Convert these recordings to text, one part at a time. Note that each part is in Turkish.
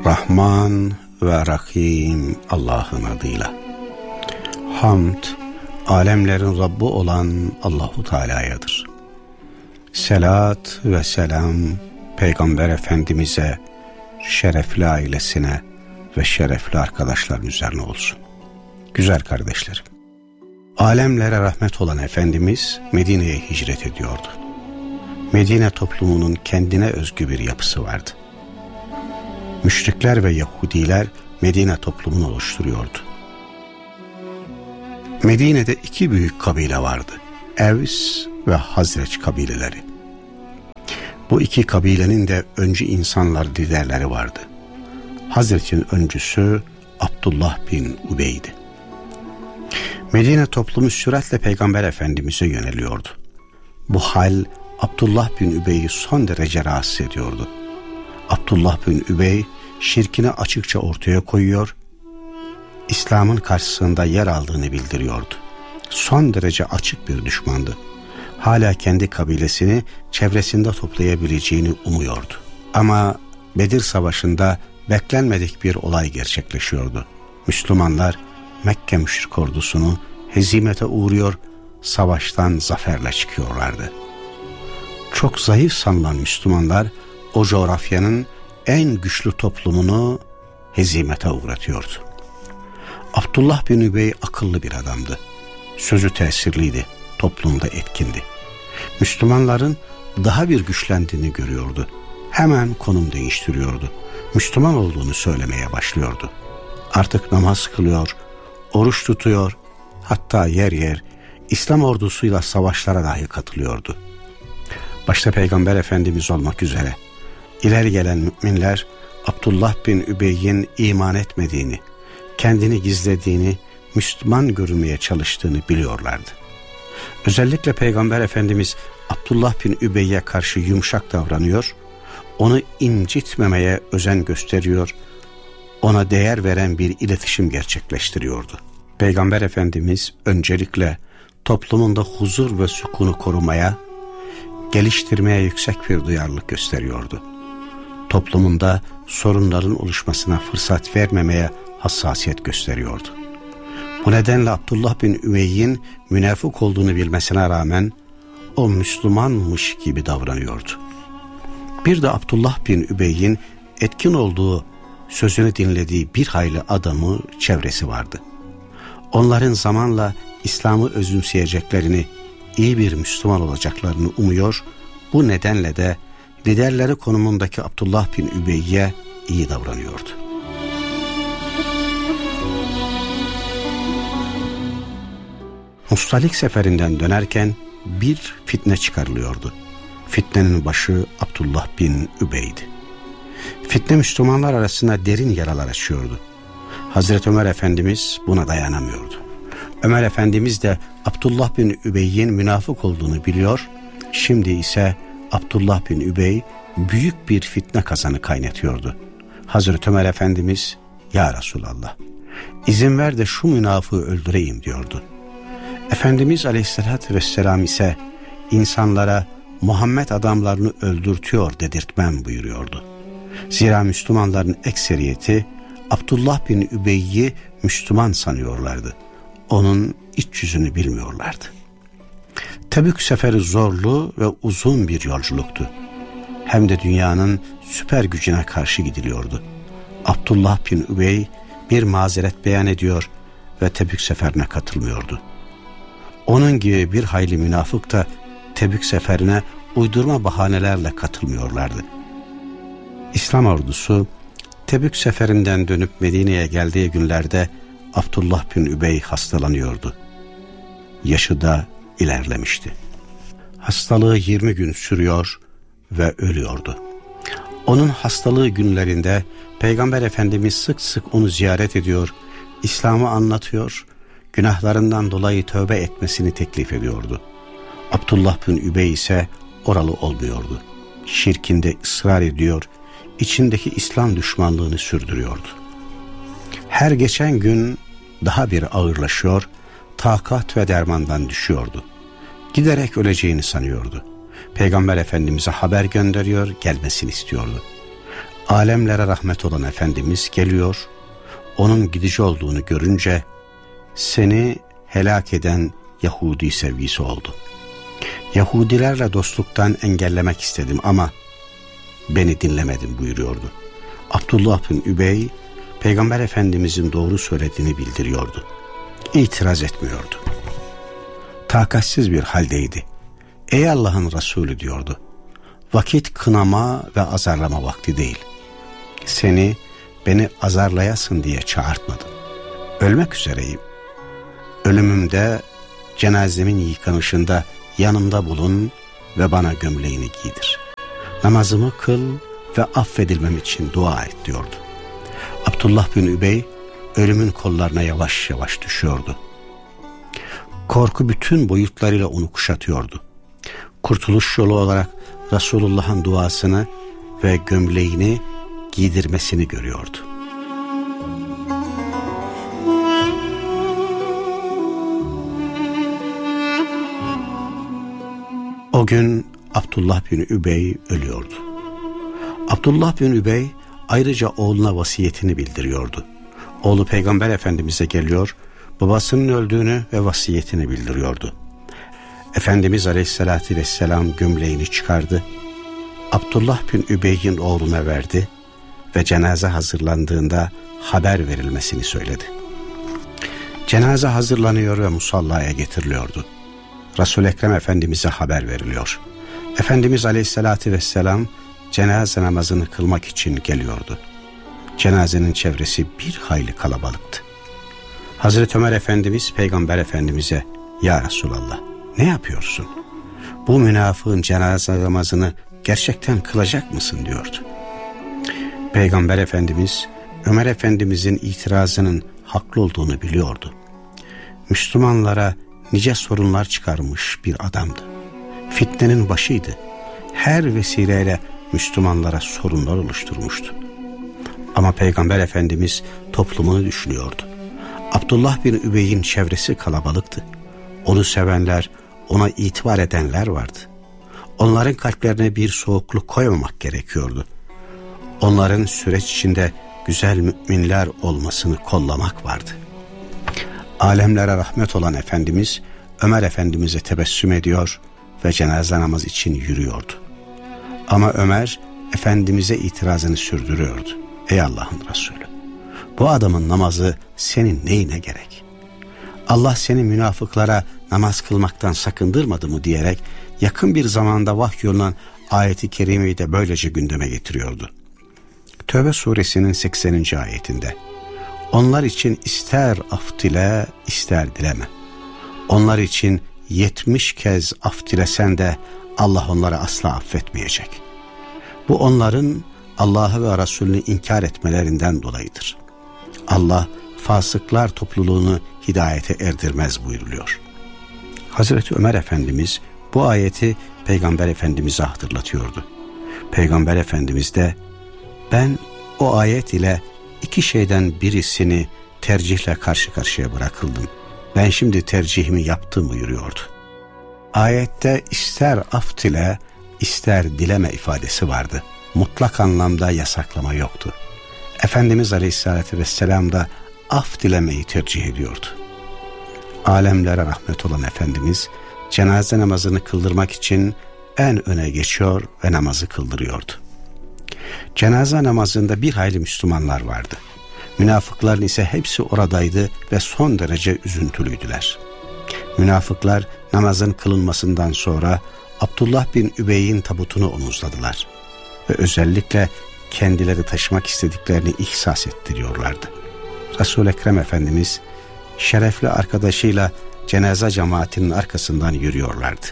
Rahman ve Rahim Allah'ın adıyla. Hamd, alemlerin Rabbi olan Allahu Teala'yadır. Selat ve selam Peygamber Efendimiz'e, şerefli ailesine ve şerefli arkadaşların üzerine olsun. Güzel kardeşlerim, alemlere rahmet olan Efendimiz Medine'ye hicret ediyordu. Medine toplumunun kendine özgü bir yapısı vardı. Müşrikler ve Yahudiler Medine toplumunu oluşturuyordu. Medine'de iki büyük kabile vardı. Evs ve Hazreç kabileleri. Bu iki kabilenin de öncü insanlar, liderleri vardı. Hazreç'in öncüsü Abdullah bin Übey'di. Medine toplumu süratle Peygamber Efendimiz'e yöneliyordu. Bu hal Abdullah bin Übey'i son derece rahatsız ediyordu. Abdullah bin Übey şirkini açıkça ortaya koyuyor, İslam'ın karşısında yer aldığını bildiriyordu. Son derece açık bir düşmandı. Hala kendi kabilesini çevresinde toplayabileceğini umuyordu. Ama Bedir Savaşı'nda beklenmedik bir olay gerçekleşiyordu. Müslümanlar Mekke müşrik ordusunu hezimete uğruyor, savaştan zaferle çıkıyorlardı. Çok zayıf sanılan Müslümanlar o coğrafyanın en güçlü toplumunu hezimete uğratıyordu. Abdullah bin Übey akıllı bir adamdı. Sözü tesirliydi, toplumda etkindi. Müslümanların daha bir güçlendiğini görüyordu. Hemen konum değiştiriyordu. Müslüman olduğunu söylemeye başlıyordu. Artık namaz kılıyor, oruç tutuyor, hatta yer yer İslam ordusuyla savaşlara dahi katılıyordu. Başta Peygamber Efendimiz olmak üzere ileri gelen müminler Abdullah bin Übey'in iman etmediğini, kendini gizlediğini, Müslüman görünmeye çalıştığını biliyorlardı. Özellikle Peygamber Efendimiz Abdullah bin Übey'e karşı yumuşak davranıyor, onu incitmemeye özen gösteriyor, ona değer veren bir iletişim gerçekleştiriyordu. Peygamber Efendimiz öncelikle toplumunda huzur ve sükunu korumaya, geliştirmeye yüksek bir duyarlılık gösteriyordu. Toplumunda sorunların oluşmasına fırsat vermemeye hassasiyet gösteriyordu. Bu nedenle Abdullah bin Übey'in münafık olduğunu bilmesine rağmen o Müslümanmış gibi davranıyordu. Bir de Abdullah bin Übey'in etkin olduğu, sözünü dinlediği bir hayli adamı, çevresi vardı. Onların zamanla İslam'ı özümseyeceklerini, iyi bir Müslüman olacaklarını umuyor, bu nedenle de liderleri konumundaki Abdullah bin Übey'e iyi davranıyordu. Mustalik seferinden dönerken bir fitne çıkarılıyordu. Fitnenin başı Abdullah bin Übey'di. Fitne Müslümanlar arasında derin yaralar açıyordu. Hazreti Ömer Efendimiz buna dayanamıyordu. Ömer Efendimiz de Abdullah bin Übey'in münafık olduğunu biliyor, şimdi ise Abdullah bin Übey büyük bir fitne kazanı kaynatıyordu. Hazreti Ömer Efendimiz, "Ya Resulallah, izin ver de şu münafığı öldüreyim" diyordu. Efendimiz Aleyhisselatü Vesselam ise insanlara Muhammed adamlarını öldürtüyor dedirtmem buyuruyordu. Zira Müslümanların ekseriyeti Abdullah bin Übey'i Müslüman sanıyorlardı. Onun iç yüzünü bilmiyorlardı. Tebük seferi zorlu ve uzun bir yolculuktu. Hem de dünyanın süper gücüne karşı gidiliyordu. Abdullah bin Übey bir mazeret beyan ediyor ve Tebük seferine katılmıyordu. Onun gibi bir hayli münafık da Tebük seferine uydurma bahanelerle katılmıyorlardı. İslam ordusu Tebük seferinden dönüp Medine'ye geldiği günlerde Abdullah bin Übey hastalanıyordu. Yaşı da ilerlemişti. Hastalığı 20 gün sürüyor ve ölüyordu. Onun hastalığı günlerinde Peygamber Efendimiz sık sık onu ziyaret ediyor, İslam'ı anlatıyor, günahlarından dolayı tövbe etmesini teklif ediyordu. Abdullah bin Übey ise oralı olmuyordu. Şirkinde ısrar ediyor, içindeki İslam düşmanlığını sürdürüyordu. Her geçen gün daha bir ağırlaşıyor, takat ve dermandan düşüyordu. Giderek öleceğini sanıyordu. Peygamber Efendimiz'e haber gönderiyor, gelmesini istiyordu. Alemlere rahmet olan Efendimiz geliyor, onun gidici olduğunu görünce seni helak eden Yahudi sevgisi oldu. Yahudilerle dostluktan engellemek istedim ama beni dinlemedin buyuruyordu. Abdullah bin Übey, Peygamber Efendimizin doğru söylediğini bildiriyordu. İtiraz etmiyordu. Takatsiz bir haldeydi. Ey Allah'ın Resulü diyordu. Vakit kınama ve azarlama vakti değil. Seni beni azarlayasın diye çağırtmadım. Ölmek üzereyim. Ölümümde cenazemin yıkanışında yanımda bulun ve bana gömleğini giydir. Namazımı kıl ve affedilmem için dua et diyordu. Abdullah bin Übey ölümün kollarına yavaş yavaş düşüyordu. Korku bütün boyutlarıyla onu kuşatıyordu. Kurtuluş yolu olarak Resulullah'ın duasını ve gömleğini giydirmesini görüyordu. O gün Abdullah bin Übey ölüyordu. Abdullah bin Übey ayrıca oğluna vasiyetini bildiriyordu. Oğlu Peygamber Efendimiz'e geliyor, babasının öldüğünü ve vasiyetini bildiriyordu. Efendimiz Aleyhisselatü Vesselam gömleğini çıkardı, Abdullah bin Übey'in oğluna verdi ve cenaze hazırlandığında haber verilmesini söyledi. Cenaze hazırlanıyor ve musallaya getiriliyordu. Resul-i Ekrem Efendimiz'e haber veriliyor. Efendimiz Aleyhisselatü Vesselam cenaze namazını kılmak için geliyordu. Cenazenin çevresi bir hayli kalabalıktı. Hazreti Ömer Efendimiz Peygamber Efendimiz'e "Ya Resulallah, ne yapıyorsun? Bu münafığın cenaze namazını gerçekten kılacak mısın?" diyordu. Peygamber Efendimiz Ömer Efendimiz'in itirazının haklı olduğunu biliyordu. Müslümanlara nice sorunlar çıkarmış bir adamdı. Fitnenin başıydı. Her vesileyle Müslümanlara sorunlar oluşturmuştu. Ama Peygamber Efendimiz toplumunu düşünüyordu. Abdullah bin Übey'in çevresi kalabalıktı. Onu sevenler, ona itibar edenler vardı. Onların kalplerine bir soğukluk koymamak gerekiyordu. Onların süreç içinde güzel müminler olmasını kollamak vardı. Alemlere rahmet olan Efendimiz Ömer Efendimiz'e tebessüm ediyor ve cenaze namazı için yürüyordu. Ama Ömer Efendimiz'e itirazını sürdürüyordu. Ey Allah'ın Resulü, bu adamın namazı senin neyine gerek? Allah seni münafıklara namaz kılmaktan sakındırmadı mı diyerek yakın bir zamanda vahyolunan ayeti kerimeyi de böylece gündeme getiriyordu. Tövbe suresinin 80. ayetinde onlar için ister af dile ister dileme. Onlar için 70 kez af dilesen de Allah onları asla affetmeyecek. Bu onların Allah'ı ve Resulünü inkar etmelerinden dolayıdır. Allah fasıklar topluluğunu hidayete erdirmez buyuruluyor. Hazreti Ömer Efendimiz bu ayeti Peygamber Efendimiz'e hatırlatıyordu. Peygamber Efendimiz de ben o ayet ile iki şeyden birisini tercihle karşı karşıya bırakıldım. Ben şimdi tercihimi yaptım buyuruyordu. Ayette ister af dile ister dileme ifadesi vardı. Mutlak anlamda yasaklama yoktu. Efendimiz Aleyhisselatü Vesselam da af dilemeyi tercih ediyordu. Alemlere rahmet olan Efendimiz cenaze namazını kıldırmak için en öne geçiyor ve namazı kıldırıyordu. Cenaze namazında bir hayli Müslümanlar vardı. Münafıkların ise hepsi oradaydı ve son derece üzüntülüydüler. Münafıklar namazın kılınmasından sonra Abdullah bin Übey'in tabutunu omuzladılar ve özellikle kendileri taşımak istediklerini ihsas ettiriyorlardı. Resul-i Ekrem Efendimiz şerefli arkadaşıyla cenaze cemaatinin arkasından yürüyorlardı.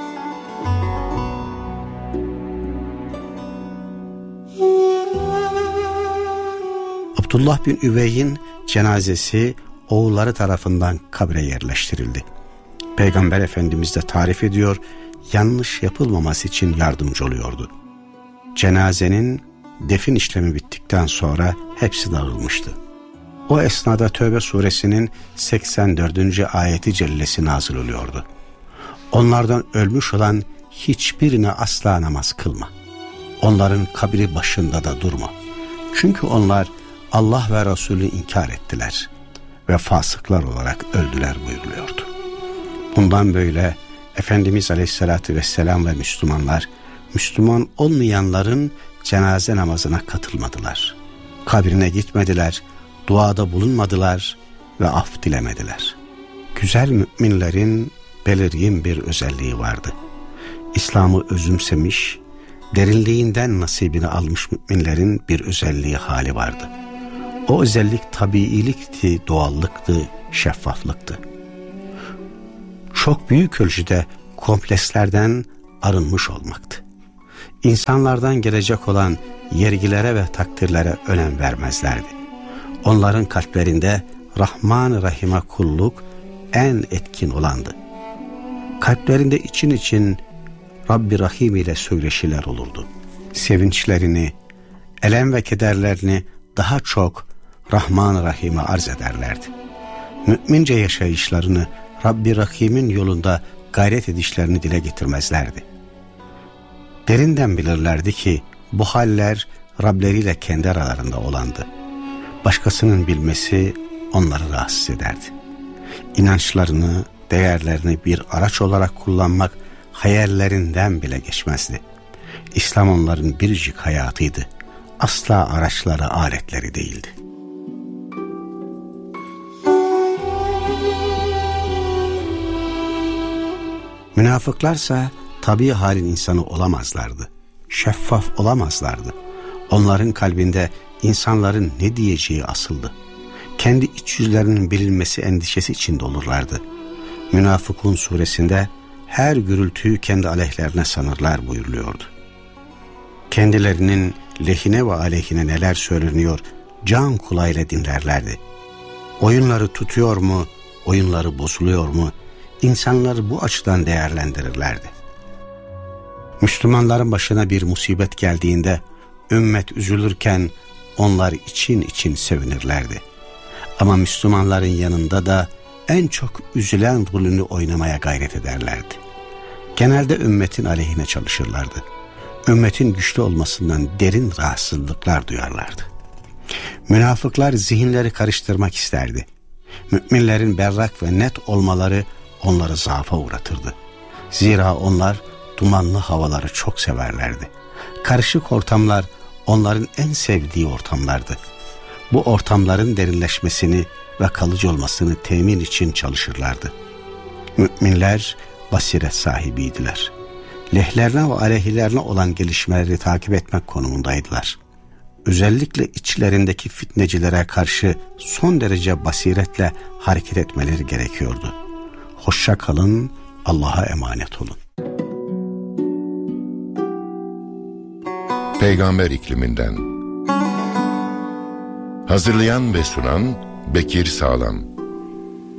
Abdullah bin Übey'in cenazesi oğulları tarafından kabre yerleştirildi. Peygamber Efendimiz de tarif ediyor, yanlış yapılmaması için yardımcı oluyordu. Cenazenin defin işlemi bittikten sonra hepsi dağılmıştı. O esnada Tövbe suresinin 84. ayeti cellesi nazil oluyordu. Onlardan ölmüş olan hiçbirine asla namaz kılma. Onların kabri başında da durma. Çünkü onlar Allah ve Resulü inkar ettiler ve fasıklar olarak öldüler buyuruluyordu. Bundan böyle Efendimiz Aleyhisselatü Vesselam ve Müslümanlar, Müslüman olmayanların cenaze namazına katılmadılar. Kabrine gitmediler, duada bulunmadılar ve af dilemediler. Güzel müminlerin belirgin bir özelliği vardı. İslam'ı özümsemiş, derinliğinden nasibini almış müminlerin bir özelliği hali vardı. O özellik tabiilikti, doğallıktı, şeffaflıktı. Çok büyük ölçüde komplekslerden arınmış olmaktı. İnsanlardan gelecek olan yergilere ve takdirlere önem vermezlerdi. Onların kalplerinde Rahman-ı Rahim'e kulluk en etkin olandı. Kalplerinde için için Rabbi Rahim ile söyleşiler olurdu. Sevinçlerini, elem ve kederlerini daha çok Rahman-ı Rahim'e arz ederlerdi. Mümince yaşayışlarını Rabbi Rahim'in yolunda gayret edişlerini dile getirmezlerdi. Derinden bilirlerdi ki bu haller Rableriyle kendi aralarında olandı. Başkasının bilmesi onları rahatsız ederdi. İnançlarını, değerlerini bir araç olarak kullanmak hayallerinden bile geçmezdi. İslam onların biricik hayatıydı. Asla araçları, aletleri değildi. Münafıklarsa tabii halin insanı olamazlardı. Şeffaf olamazlardı. Onların kalbinde insanların ne diyeceği asıldı. Kendi iç yüzlerinin bilinmesi endişesi içinde olurlardı. Münafıkun suresinde her gürültüyü kendi aleyhlerine sanırlar buyuruluyordu. Kendilerinin lehine ve aleyhine neler söyleniyor can kulağıyla dinlerlerdi. Oyunları tutuyor mu, oyunları bozuluyor mu, İnsanları bu açıdan değerlendirirlerdi. Müslümanların başına bir musibet geldiğinde ümmet üzülürken onlar için için sevinirlerdi. Ama Müslümanların yanında da en çok üzülen rolünü oynamaya gayret ederlerdi. Genelde ümmetin aleyhine çalışırlardı. Ümmetin güçlü olmasından derin rahatsızlıklar duyarlardı. Münafıklar zihinleri karıştırmak isterdi. Müminlerin berrak ve net olmaları onları zaafa uğratırdı. Zira onlar dumanlı havaları çok severlerdi. Karışık ortamlar onların en sevdiği ortamlardı. Bu ortamların derinleşmesini ve kalıcı olmasını temin için çalışırlardı. Müminler basiret sahibiydiler. Lehlerine ve aleyhlerine olan gelişmeleri takip etmek konumundaydılar. Özellikle içlerindeki fitnecilere karşı son derece basiretle hareket etmeleri gerekiyordu. Hoşça kalın, Allah'a emanet olun. Peygamber ikliminden. Hazırlayan ve sunan Bekir Sağlam.